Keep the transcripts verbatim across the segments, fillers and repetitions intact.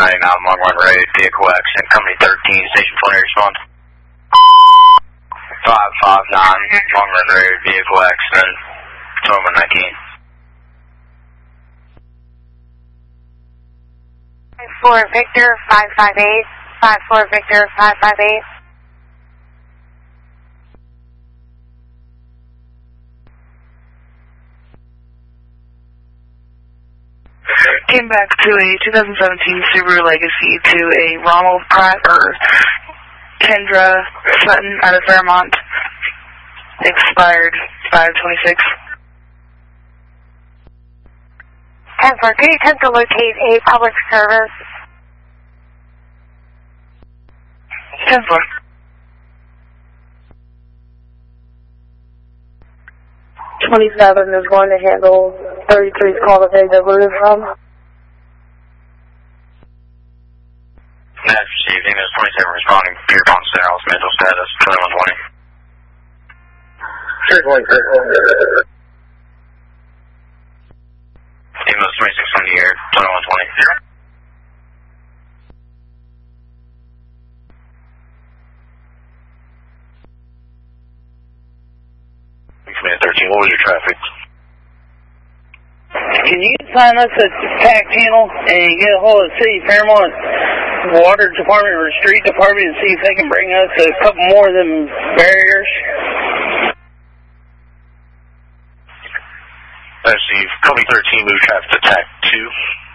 ninety-nine, Long Run Road, vehicle accident, company thirteen, station twenty, response. five five nine, Long Run Road, vehicle accident, twenty-one nineteen. five four Victor, five five eight, five four Victor, five five eight. Came back to a two thousand seventeen Subaru Legacy to a Ronald Pratt or Kendra Sutton out of Fairmont. Expired five twenty-six. ten four, could you attempt to locate a public service? ten four. twenty-seven is going to handle thirty-three's call that they diverted from. That's received. Email twenty-seven responding. Pierpont South, mental status twenty-one twenty. Email twenty-six on the air, twenty-one twenty. Command thirteen, what was your traffic? Can you sign us a T A C channel and get a hold of the City Fairmont Water Department or Street Department and see if they can bring us a couple more of them barriers? Let's see, company thirteen, move traffic to T A C two.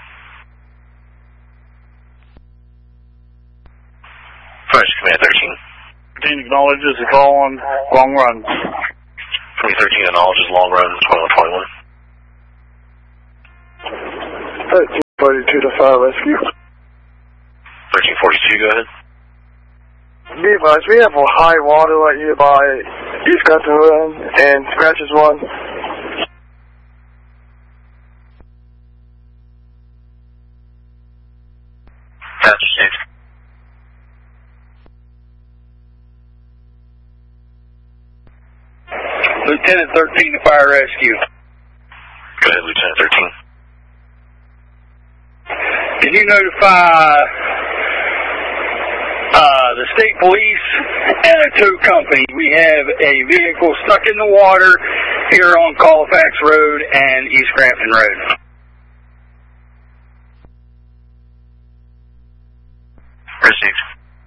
First, command thirteen. thirteen acknowledges the call on Long Run. Company thirteen acknowledges Long Run, twenty-one twenty-one. thirteen forty-two to fire rescue. thirteen forty-two, go ahead. Be advised, we have a high water right here by East Cutting Run and Scratches one. That's received. Lieutenant thirteen to fire rescue. Go ahead, Lieutenant thirteen. Did you notify uh, the state police and a tow company? We have a vehicle stuck in the water here on Colfax Road and East Grafton Road. Received.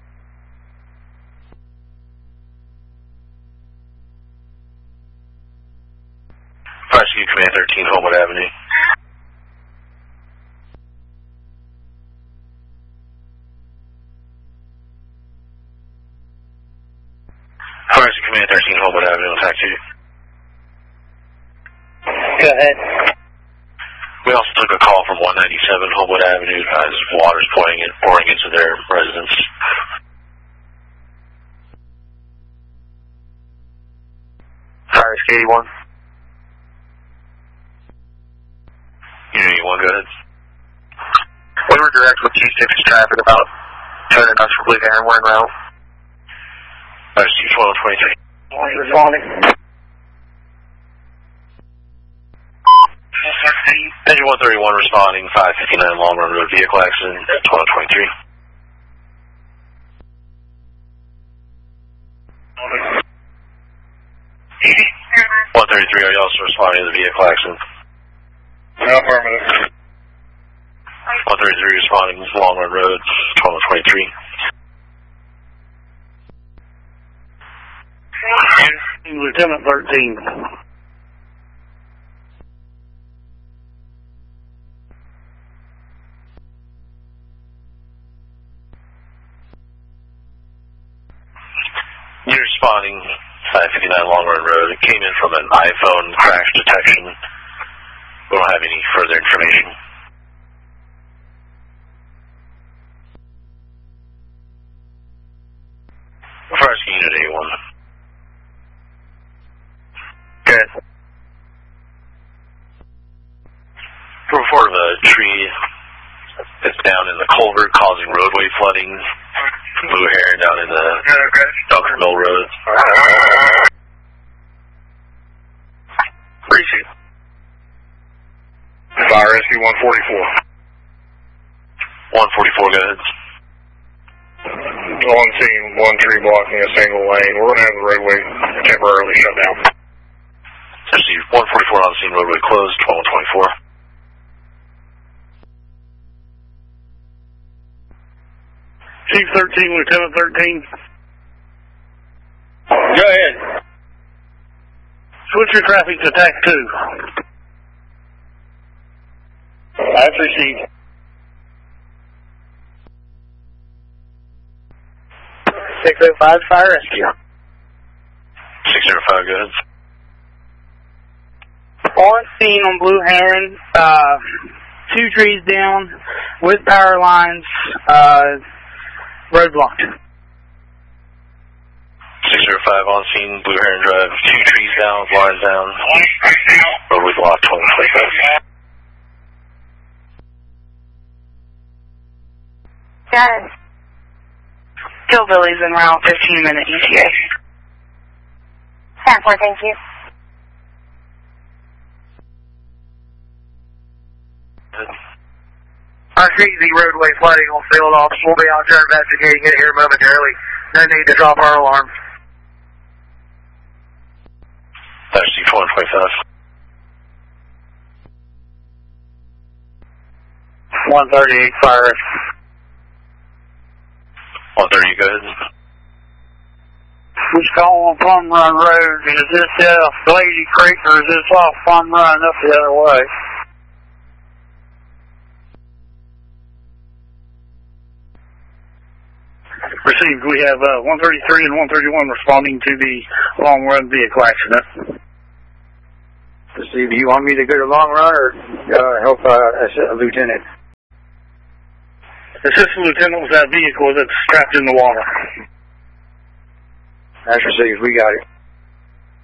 Rescue Command thirteen, Homewood Avenue. Rescue Command thirteen, Homewood Avenue, attack two. Go ahead. We also took a call from one ninety-seven Homewood Avenue as water's pouring, in, pouring into their residence. Fire eighty-one. Unit eighty-one, go ahead. We were direct with G six traffic about turning us for Blue Heron, we're en route. Fire C twelve twenty-three. Responding. Engine one thirty-one responding, five fifty-nine Long Run Road, vehicle accident, twelve twenty-three. one thirty-three, are you also responding to the vehicle accident? No, affirmative. one thirty-three responding to Long Run Road, twelve twenty-three. Lieutenant thirteen. You're responding, five fifty-nine Long Run Road. It came in from an iPhone crash detection. We don't have any further information. First Unit eighty-one. Good. Report of a tree that's down in the culvert causing roadway flooding. Blue Heron down in the Dunker Mill Road. Appreciate it. Fire rescue one forty-four. one forty-four, go ahead. On scene, one tree blocking a single lane. We're going to have the roadway temporarily shut down. Received one forty-four on scene, roadway closed, twelve twenty-four. Chief thirteen, Lieutenant thirteen. Go ahead. Switch your traffic to TAC two. That's received. six oh five, fire rescue. six oh five, go ahead. On scene on Blue Heron, uh, two trees down with power lines, uh, roadblocked. six oh five on scene, Blue Heron Drive, two trees down, lines down, roadway blocked, twelve twenty-five. Got it. Hillbillies en route, fifteen minute E T A. ten four, thank you. I see the roadway flooding on field office. We'll be on turn investigating it here momentarily. No need to drop our alarm. That's C four twenty-five. one thirty-eight, fire. one thirty, go ahead. Who's calling on Plum Run Road? Is this uh, Lady Creek or is this off Plum Run up the other way? Received. We have uh, one thirty-three and one thirty-one responding to the long run vehicle accident. Received. Do you want me to go to long run or uh, help uh, a lieutenant? Assistant Lieutenant was that vehicle that's trapped in the water. That's received. We got it.